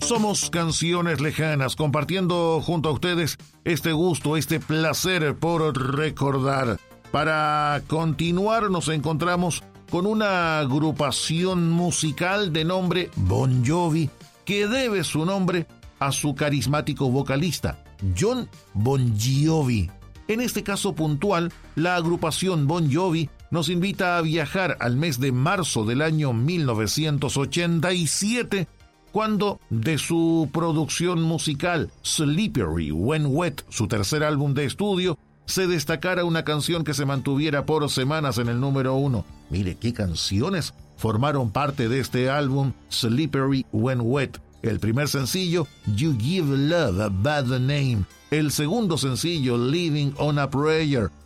Somos Canciones Lejanas, compartiendo junto a ustedes este gusto, este placer por recordar. Para continuar nos encontramos con una agrupación musical de nombre Bon Jovi, que debe su nombre a su carismático vocalista, Jon Bon Jovi. En este caso puntual, la agrupación Bon Jovi nos invita a viajar al mes de marzo del año 1987, cuando de su producción musical Slippery When Wet, su tercer álbum de estudio, se destacara una canción que se mantuviera por semanas en el número 1. Mire qué canciones formaron parte de este álbum Slippery When Wet. El primer sencillo, You Give Love a Bad Name. El segundo sencillo, Living on a Prayer.